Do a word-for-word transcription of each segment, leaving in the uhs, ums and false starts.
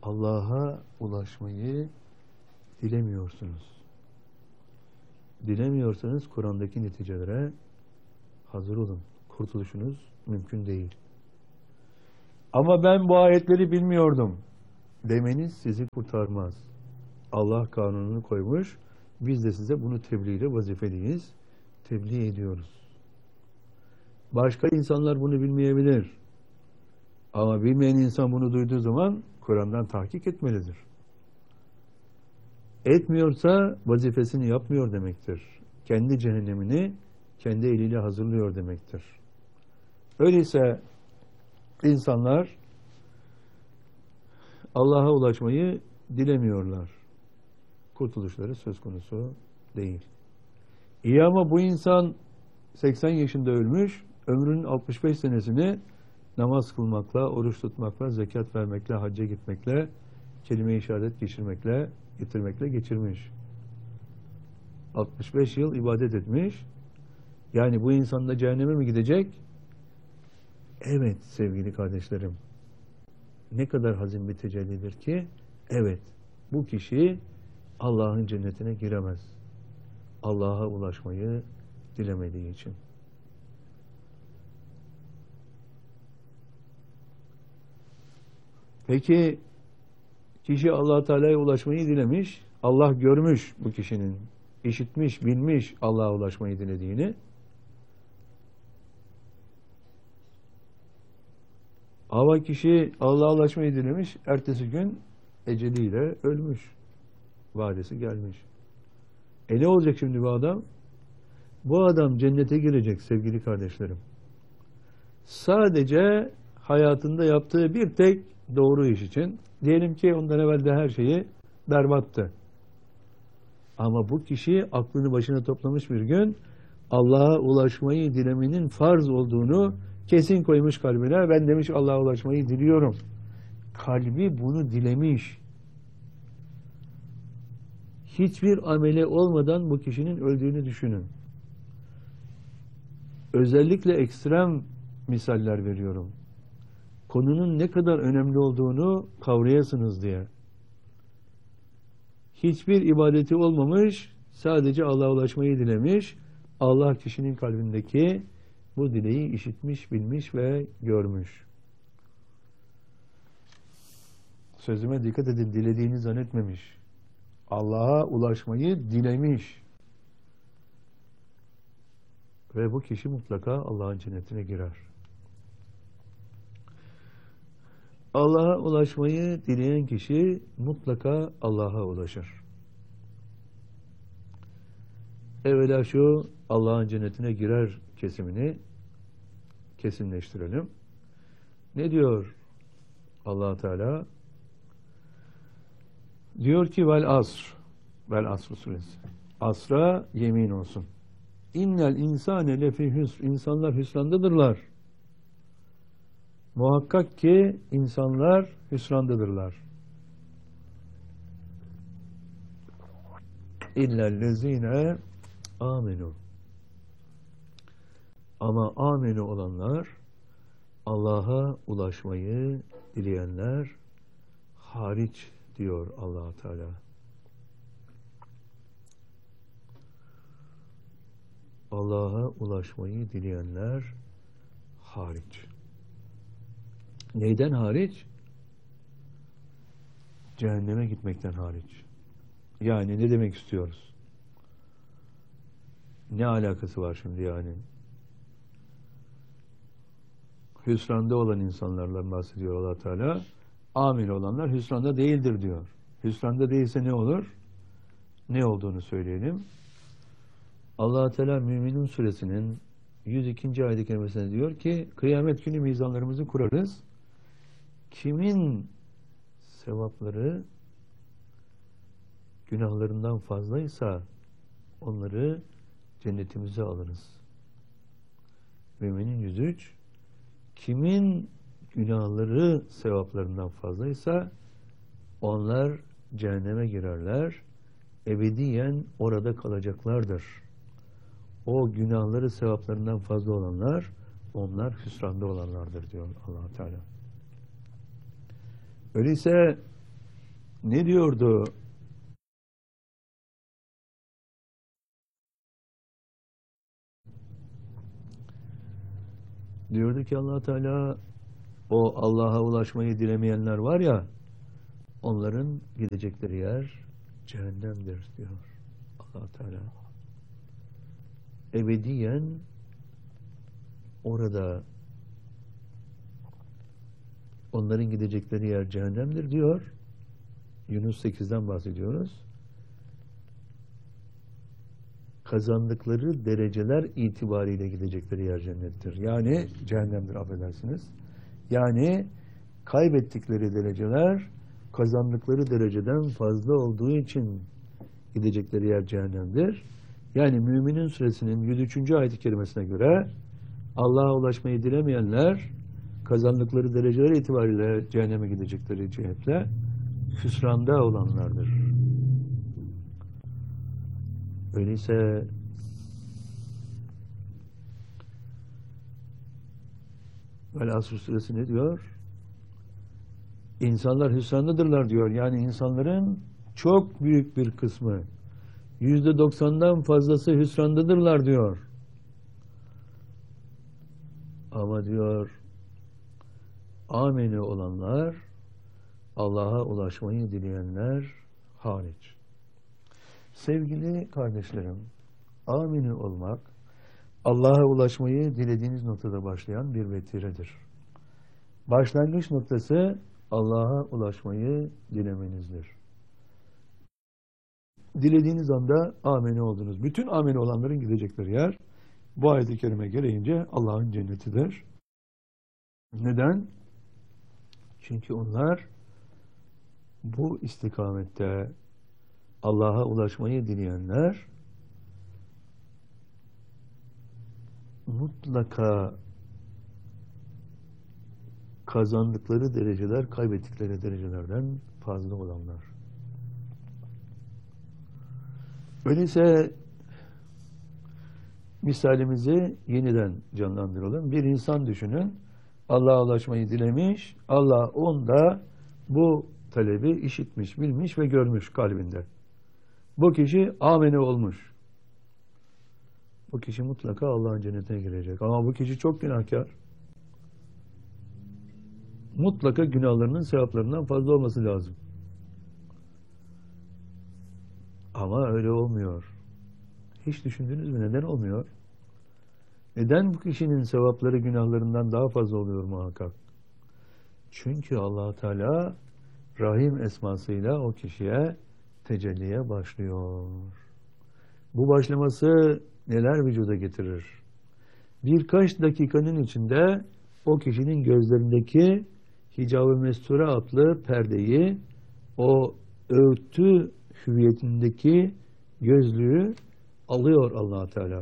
Allah'a ulaşmayı dilemiyorsunuz. Dilemiyorsanız Kur'an'daki neticelere hazır olun. Kurtuluşunuz mümkün değil. Ama ben bu ayetleri bilmiyordum demeniz sizi kurtarmaz. Allah kanununu koymuş. Biz de size bunu tebliğ ile vazifeliyiz. Tebliğ ediyoruz. Başka insanlar bunu bilmeyebilir. Ama bilmeyen insan bunu duyduğu zaman Kur'an'dan tahkik etmelidir. Etmiyorsa vazifesini yapmıyor demektir. Kendi cehennemini kendi eliyle hazırlıyor demektir. Öyleyse insanlar Allah'a ulaşmayı dilemiyorlar. Kurtuluşları söz konusu değil. İyi ama bu insan seksen yaşında ölmüş, ömrünün altmış beş senesini namaz kılmakla, oruç tutmakla, zekat vermekle, hacca gitmekle, kelime-i şehadet geçirmekle, getirmekle geçirmiş. altmış beş yıl ibadet etmiş. Yani bu insan da cehenneme mi gidecek? Evet sevgili kardeşlerim. Ne kadar hazin bir tecellidir ki, evet bu kişi Allah'ın cennetine giremez. Allah'a ulaşmayı dilemediği için. Peki kişi Allah Teala'ya ulaşmayı dilemiş, Allah görmüş bu kişinin, işitmiş, bilmiş Allah'a ulaşmayı dilediğini. Ama kişi Allah'a ulaşmayı dilemiş, ertesi gün eceliyle ölmüş. Vadesi gelmiş. E ne olacak şimdi bu adam? Bu adam cennete girecek sevgili kardeşlerim. Sadece hayatında yaptığı bir tek doğru iş için. Diyelim ki ondan evvel de her şeyi berbattı. Ama bu kişi aklını başına toplamış bir gün Allah'a ulaşmayı dilemenin farz olduğunu kesin koymuş kalbine. Ben demiş Allah'a ulaşmayı diliyorum. Kalbi bunu dilemiş. Hiçbir amele olmadan bu kişinin öldüğünü düşünün. Özellikle ekstrem misaller veriyorum. Konunun ne kadar önemli olduğunu kavrayasınız diye. Hiçbir ibadeti olmamış, sadece Allah'a ulaşmayı dilemiş. Allah kişinin kalbindeki bu dileği işitmiş, bilmiş ve görmüş. Sözüme dikkat edin, dilediğini zannetmemiş. Allah'a ulaşmayı dilemiş. Ve bu kişi mutlaka Allah'ın cennetine girer. Allah'a ulaşmayı dileyen kişi mutlaka Allah'a ulaşır. Evvela şu Allah'ın cennetine girer kesimini kesinleştirelim. Ne diyor Allah Teala? Diyor ki vel asr, vel asr suresi. Asra yemin olsun. İnnel insane lefi hüsr. İnsanlar hüsrandadırlar. Muhakkak ki insanlar hüsrandadırlar. İllellezine amenu. Ama amenu olanlar, Allah'a ulaşmayı dileyenler hariç diyor Allah Teala. Allah'a ulaşmayı dileyenler hariç. Neyden hariç? Cehenneme gitmekten hariç. Yani ne demek istiyoruz? Ne alakası var şimdi yani? Hüsranda olan insanlarla bahsediyor Allah Teala. Amin olanlar hüsranda değildir diyor. Hüsranda değilse ne olur? Ne olduğunu söyleyelim. Allah Teala Müminun suresinin yüz ikinci ayet-i kerimesinde diyor ki kıyamet günü mizanlarımızı kurarız. Kimin sevapları günahlarından fazlaysa onları cennetimize alırız. Müminin yüz üç. Kimin günahları sevaplarından fazlaysa onlar cehenneme girerler. Ebediyen orada kalacaklardır. O günahları sevaplarından fazla olanlar onlar hüsranda olanlardır diyor Allah Teala. Öyleyse ne diyordu? Diyordu ki Allah Teala, o Allah'a ulaşmayı dilemeyenler var ya, onların gidecekleri yer cehennemdir diyor Allah Teala. Ebediyen orada onların gidecekleri yer cehennemdir diyor. Yunus sekizden bahsediyoruz. Kazandıkları dereceler itibariyle gidecekleri yer cennettir. Yani cehennemdir, affedersiniz. Yani kaybettikleri dereceler kazandıkları dereceden fazla olduğu için gidecekleri yer cehennemdir. Yani Müminin Suresinin yüz üçüncü ayet-i kerimesine göre Allah'a ulaşmayı dilemeyenler kazandıkları dereceler itibariyle cehenneme gidecekleri cihetle hüsranda olanlardır. Öyleyse Vel-Asr suresi ne diyor? İnsanlar hüsrandadırlar diyor. Yani insanların çok büyük bir kısmı, yüzde doksandan fazlası hüsrandadırlar diyor. Ama diyor, ameni olanlar, Allah'a ulaşmayı dileyenler hariç. Sevgili kardeşlerim, ameni olmak, Allah'a ulaşmayı dilediğiniz noktada başlayan bir vetiredir. Başlangıç noktası Allah'a ulaşmayı dilemenizdir. Dilediğiniz anda ameni oldunuz. Bütün ameni olanların gidecekleri yer bu ayet-i kerime gereğince Allah'ın cennetidir. Neden? Çünkü onlar bu istikamette Allah'a ulaşmayı dileyenler mutlaka kazandıkları dereceler kaybettikleri derecelerden fazla olanlar. Öyleyse misalimizi yeniden canlandıralım. Bir insan düşünün, Allah'a ulaşmayı dilemiş, Allah onda bu talebi işitmiş, bilmiş ve görmüş kalbinde. Bu kişi amene olmuş. Bu kişi mutlaka Allah'ın cennetine girecek. Ama bu kişi çok günahkar. Mutlaka günahlarının sevaplarından fazla olması lazım. Ama öyle olmuyor. Hiç düşündünüz mü neden olmuyor? Neden bu kişinin sevapları günahlarından daha fazla oluyor muhakkak? Çünkü Allah Teala Rahim esmasıyla o kişiye tecelliye başlıyor. Bu başlaması neler vücuda getirir? Birkaç dakikanın içinde o kişinin gözlerindeki hicab-ı mesture adlı perdeyi, o örtü hüviyetindeki gözlüğü alıyor Allah Teala.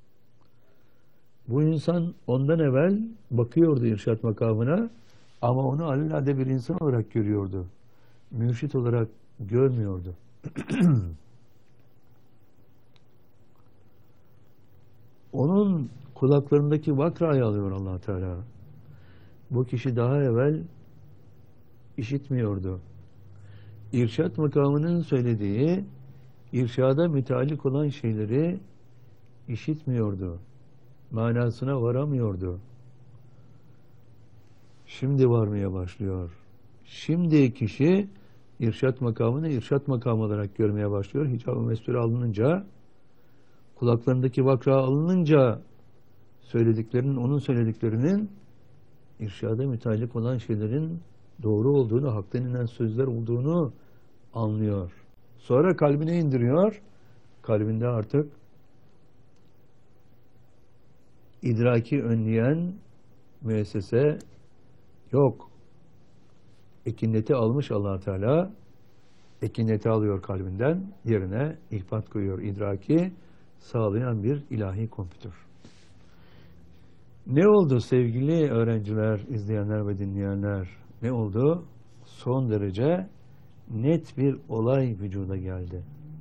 Bu insan ondan evvel bakıyordu irşat makamına ama onu alelade bir insan olarak görüyordu. Mürşit olarak görmüyordu. Onun kulaklarındaki vakrayı alıyor Allah Teala. Bu kişi daha evvel işitmiyordu. İrşat makamının söylediği, irşada müteallik olan şeyleri işitmiyordu. Manasına varamıyordu. Şimdi varmaya başlıyor. Şimdi kişi irşat makamını irşat makamı olarak görmeye başlıyor. Hicab-ı mesture alınınca, kulaklarındaki vakra alınınca söylediklerinin, onun söylediklerinin irşada müteallik olan şeylerin doğru olduğunu, haktan inen sözler olduğunu anlıyor. Sonra kalbine indiriyor. Kalbinde artık idraki önleyen müessese yok. Ekineti almış Allah Teala. Ekineti alıyor kalbinden. Yerine ihbat koyuyor, idraki sağlayan bir ilahi kompütür. Ne oldu sevgili öğrenciler, izleyenler ve dinleyenler? Ne oldu? Son derece net bir olay vücuda geldi.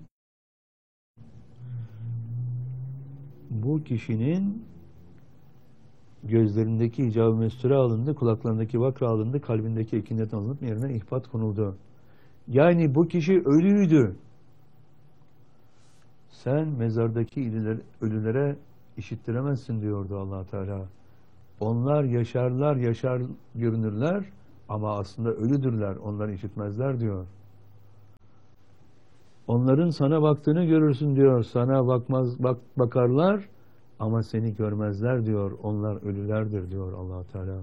Bu kişinin gözlerindeki hicab-ı mesture alındı, kulaklarındaki vakra alındı, kalbindeki ekinet alınıp yerine ihbat konuldu. Yani bu kişi ölüydü. Sen mezardaki ililer, ölülere işittiremezsin diyordu Allah Teala. Onlar yaşarlar, yaşar görünürler ama aslında ölüdürler. Onlar işitmezler diyor. Onların sana baktığını görürsün diyor. Sana bakmaz bak, bakarlar ama seni görmezler diyor. Onlar ölülerdir diyor Allah Teala.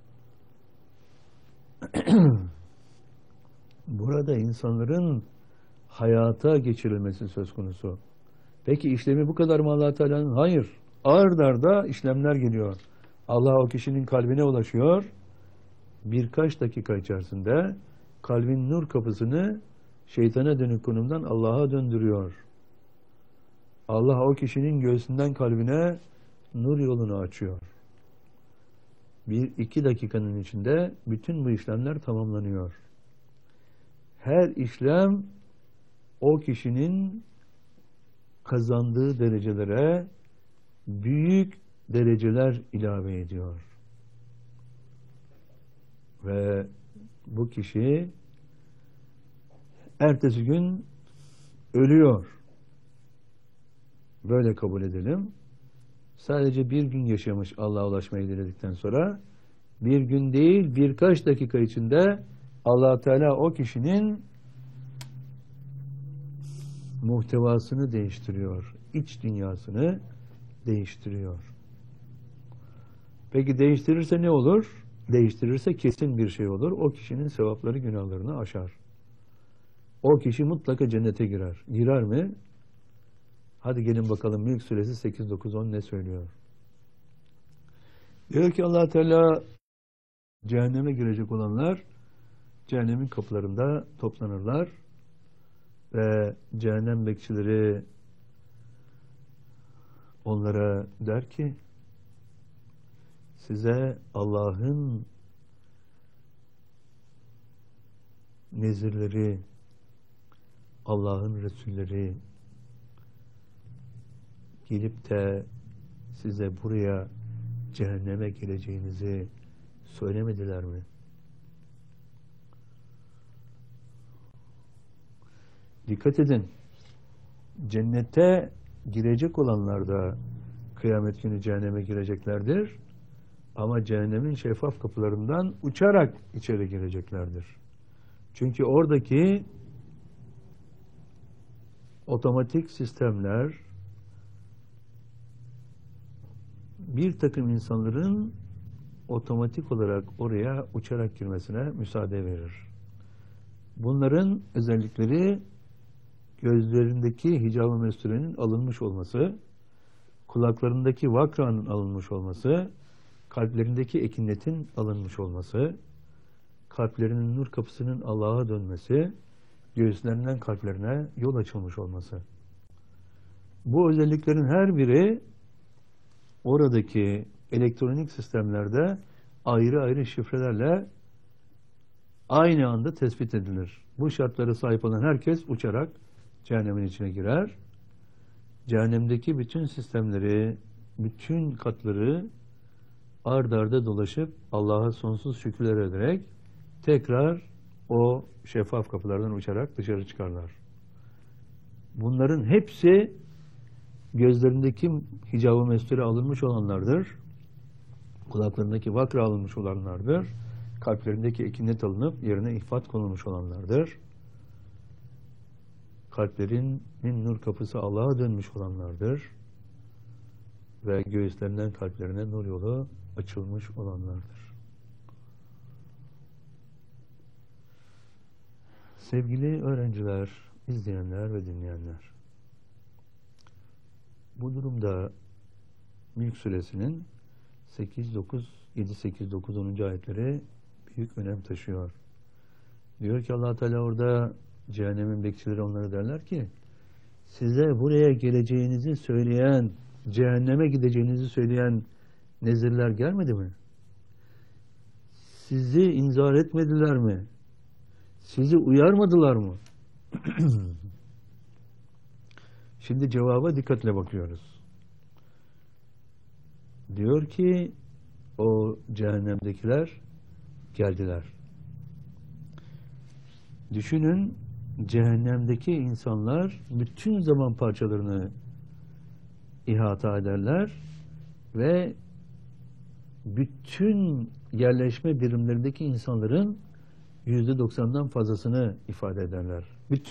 Burada insanların hayata geçirilmesi söz konusu. Peki işlemi bu kadar mı Allah Teala'nın? Hayır. Ard arda işlemler geliyor. Allah o kişinin kalbine ulaşıyor. Birkaç dakika içerisinde kalbin nur kapısını şeytana dönük konumdan Allah'a döndürüyor. Allah o kişinin göğsünden kalbine nur yolunu açıyor. Bir iki dakikanın içinde bütün bu işlemler tamamlanıyor. Her işlem o kişinin kazandığı derecelere büyük dereceler ilave ediyor. Ve bu kişi ertesi gün ölüyor. Böyle kabul edelim. Sadece bir gün yaşamış Allah'a ulaşmayı diledikten sonra, bir gün değil birkaç dakika içinde Allah Teala o kişinin muhtevasını değiştiriyor. İç dünyasını değiştiriyor. Peki değiştirirse ne olur? Değiştirirse kesin bir şey olur. O kişinin sevapları günahlarını aşar. O kişi mutlaka cennete girer. Girer mi? Hadi gelin bakalım Mülk Suresi sekiz, dokuz, on ne söylüyor? Diyor ki Allah Teala, cehenneme girecek olanlar cehennemin kapılarında toplanırlar ve cehennem bekçileri onlara der ki, size Allah'ın nezirleri, Allah'ın Resulleri gelip de size buraya cehenneme geleceğinizi söylemediler mi? Dikkat edin. Cennete girecek olanlar da kıyamet günü cehenneme gireceklerdir. Ama cehennemin şeffaf kapılarından uçarak içeri gireceklerdir. Çünkü oradaki otomatik sistemler bir takım insanların otomatik olarak oraya uçarak girmesine müsaade verir. Bunların özellikleri gözlerindeki hicab-ı mesturenin alınmış olması, kulaklarındaki vakranın alınmış olması, kalplerindeki ekinnetin alınmış olması, kalplerinin nur kapısının Allah'a dönmesi, göğüslerinden kalplerine yol açılmış olması. Bu özelliklerin her biri oradaki elektronik sistemlerde ayrı ayrı şifrelerle aynı anda tespit edilir. Bu şartlara sahip olan herkes uçarak cehennemin içine girer. Cehennemdeki bütün sistemleri, bütün katları ard arda dolaşıp Allah'a sonsuz şükürler ederek tekrar o şeffaf kapılardan uçarak dışarı çıkarlar. Bunların hepsi gözlerindeki hicab-ı mesture alınmış olanlardır. Kulaklarındaki vakra alınmış olanlardır. Kalplerindeki ekinnet alınıp yerine ihfat konulmuş olanlardır. Kalplerinin nur kapısı Allah'a dönmüş olanlardır. Ve göğüslerinden kalplerine nur yolu açılmış olanlardır. Sevgili öğrenciler, izleyenler ve dinleyenler, bu durumda Mülk Suresinin sekiz, dokuz, yedi, sekiz, dokuz, onuncu ayetleri büyük önem taşıyor. Diyor ki Allah Teala orada, cehennemin bekçileri onlara derler ki, size buraya geleceğinizi söyleyen, cehenneme gideceğinizi söyleyen nezirler gelmedi mi? Sizi inzar etmediler mi? Sizi uyarmadılar mı? Şimdi cevaba dikkatle bakıyoruz. Diyor ki o cehennemdekiler geldiler. Düşünün, cehennemdeki insanlar bütün zaman parçalarını ihata ederler ve bütün yerleşme birimlerindeki insanların yüzde doksandan fazlasını ifade ederler. Bütün